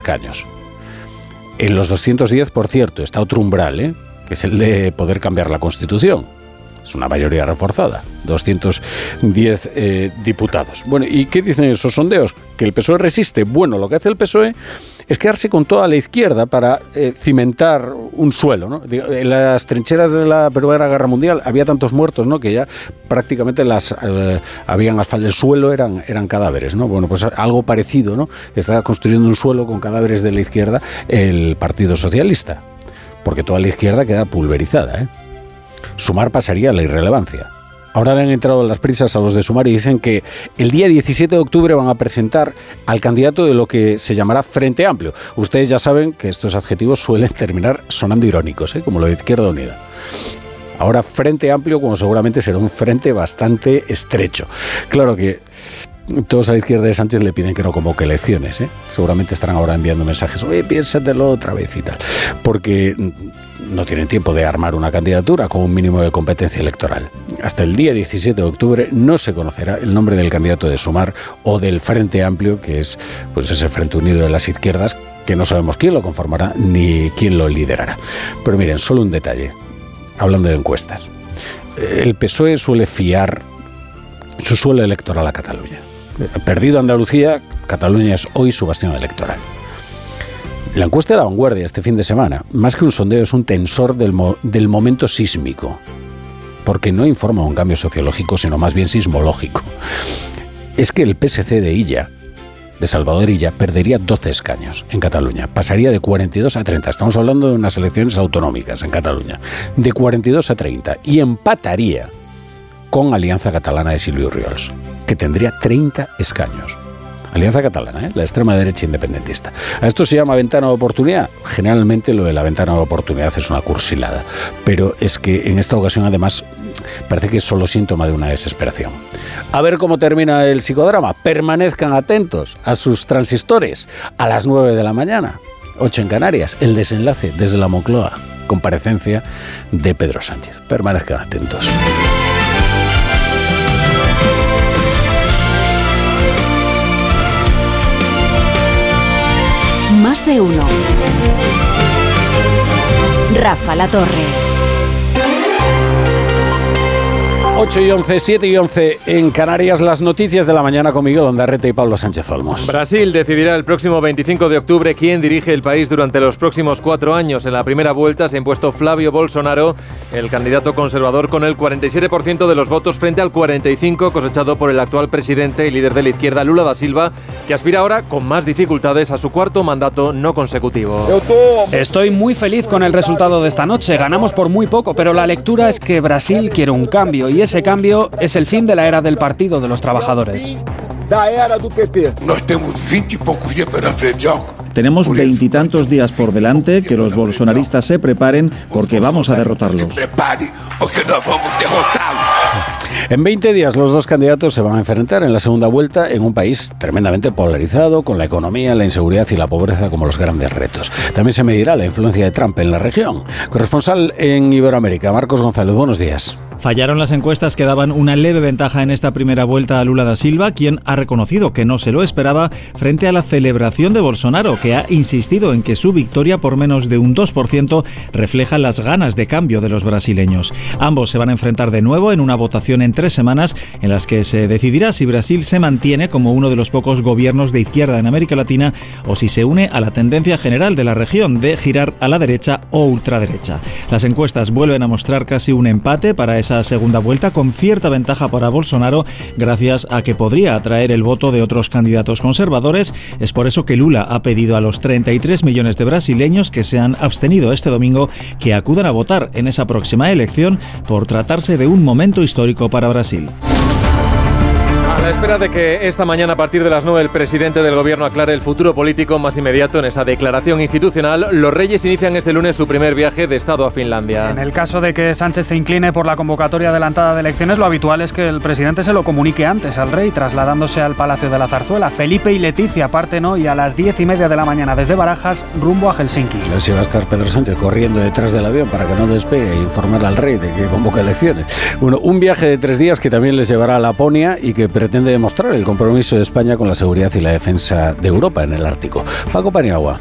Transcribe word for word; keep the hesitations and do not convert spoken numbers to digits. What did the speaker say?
escaños. En los doscientos diez, por cierto, está otro umbral, ¿eh? que es el de poder cambiar la Constitución. Es una mayoría reforzada, doscientos diez eh, diputados. Bueno, ¿y qué dicen esos sondeos? ¿Que el P S O E resiste? Bueno, lo que hace el P S O E es quedarse con toda la izquierda para eh, cimentar un suelo, ¿no? En las trincheras de la Primera Guerra Mundial había tantos muertos, ¿no? Que ya prácticamente las eh, habían asfalto, el suelo eran, eran cadáveres, ¿no? Bueno, pues algo parecido, ¿no? Está construyendo un suelo con cadáveres de la izquierda el Partido Socialista, porque toda la izquierda queda pulverizada, ¿eh? Sumar pasaría a la irrelevancia. Ahora le han entrado las prisas a los de Sumar y dicen que el día diecisiete de octubre van a presentar al candidato de lo que se llamará Frente Amplio. Ustedes ya saben que estos adjetivos suelen terminar sonando irónicos, ¿eh? Como lo de Izquierda Unida. Ahora Frente Amplio, como seguramente será un frente bastante estrecho. Claro que todos a la izquierda de Sánchez le piden que no convoque elecciones, ¿eh? Seguramente estarán ahora enviando mensajes, oye, piénsatelo otra vez y tal, porque no tienen tiempo de armar una candidatura con un mínimo de competencia electoral. Hasta el día diecisiete de octubre no se conocerá el nombre del candidato de Sumar o del Frente Amplio, que es pues ese Frente Unido de las Izquierdas, que no sabemos quién lo conformará ni quién lo liderará. Pero miren, solo un detalle, hablando de encuestas. El P S O E suele fiar su suelo electoral a Cataluña. Perdido Andalucía, Cataluña es hoy su bastión electoral. La encuesta de La Vanguardia este fin de semana, más que un sondeo, es un tensor del, mo- del momento sísmico, porque no informa un cambio sociológico, sino más bien sismológico. Es que el P S C de Illa, de Salvador Illa, perdería doce escaños en Cataluña, pasaría de cuarenta y dos a treinta, estamos hablando de unas elecciones autonómicas en Cataluña, de cuarenta y dos a treinta, y empataría con Alianza Catalana de Silvio Riols, que tendría treinta escaños. Alianza Catalana, ¿eh? La extrema derecha independentista. ¿A esto se llama ventana de oportunidad? Generalmente lo de la ventana de oportunidad es una cursilada, pero es que en esta ocasión además parece que es solo síntoma de una desesperación. A ver cómo termina el psicodrama. Permanezcan atentos a sus transistores a las nueve de la mañana, ocho en Canarias, el desenlace desde la Moncloa, comparecencia de Pedro Sánchez. Permanezcan atentos. Más de uno. Rafa La Torre. ocho y once, siete y once en Canarias, las noticias de la mañana con Miguel Ondarreta y Pablo Sánchez Olmos. Brasil decidirá el próximo veinticinco de octubre quién dirige el país durante los próximos cuatro años. En la primera vuelta se ha impuesto Flávio Bolsonaro, el candidato conservador, con el cuarenta y siete por ciento de los votos frente al cuarenta y cinco por ciento cosechado por el actual presidente y líder de la izquierda, Lula da Silva, que aspira ahora con más dificultades a su cuarto mandato no consecutivo. Estoy muy feliz con el resultado de esta noche. Ganamos por muy poco, pero la lectura es que Brasil quiere un cambio y ese cambio es el fin de la era del Partido de los Trabajadores. Nós temos veinte y pocos días para frente algo. Tenemos veintitantos días por delante, que los bolsonaristas se preparen porque vamos a derrotarlos. En veinte días los dos candidatos se van a enfrentar en la segunda vuelta en un país tremendamente polarizado, con la economía, la inseguridad y la pobreza como los grandes retos. También se medirá la influencia de Trump en la región. Corresponsal en Iberoamérica, Marcos González, buenos días. Fallaron las encuestas que daban una leve ventaja en esta primera vuelta a Lula da Silva, quien ha reconocido que no se lo esperaba frente a la celebración de Bolsonaro, que ha insistido en que su victoria por menos de un dos por ciento refleja las ganas de cambio de los brasileños. Ambos se van a enfrentar de nuevo en una votación en tres semanas en las que se decidirá si Brasil se mantiene como uno de los pocos gobiernos de izquierda en América Latina o si se une a la tendencia general de la región de girar a la derecha o ultraderecha. Las encuestas vuelven a mostrar casi un empate para esa segunda vuelta, con cierta ventaja para Bolsonaro gracias a que podría atraer el voto de otros candidatos conservadores. Es por eso que Lula ha pedido a los treinta y tres millones de brasileños que se han abstenido este domingo que acudan a votar en esa próxima elección por tratarse de un momento histórico para Brasil. A la espera de que esta mañana a partir de las nueve el presidente del gobierno aclare el futuro político más inmediato en esa declaración institucional, los reyes inician este lunes su primer viaje de Estado a Finlandia. En el caso de que Sánchez se incline por la convocatoria adelantada de elecciones, lo habitual es que el presidente se lo comunique antes al rey, trasladándose al Palacio de la Zarzuela. Felipe y Leticia parten hoy a las diez y media de la mañana desde Barajas rumbo a Helsinki. Así va a estar Pedro Sánchez corriendo detrás del avión para que no despegue e informar al rey de que convoca elecciones. Bueno, un viaje de tres días que también les llevará a Laponia y que pretende pretende demostrar el compromiso de España con la seguridad y la defensa de Europa en el Ártico. Paco Paniagua.